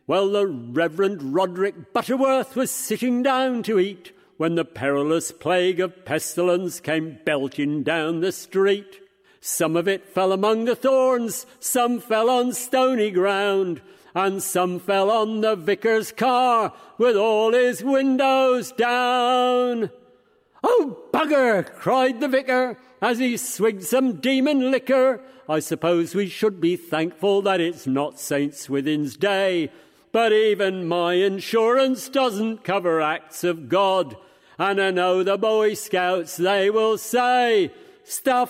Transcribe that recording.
Well, the Reverend Roderick Butterworth was sitting down to eat when the perilous plague of pestilence came belching down the street. Some of it fell among the thorns, some fell on stony ground, and some fell on the vicar's car with all his windows down. "Oh, bugger!" cried the vicar as he swigged some demon liquor. "I suppose we should be thankful that it's not St. Swithin's Day, but even my insurance doesn't cover acts of God. And I know the Boy Scouts, they will say, 'Stuff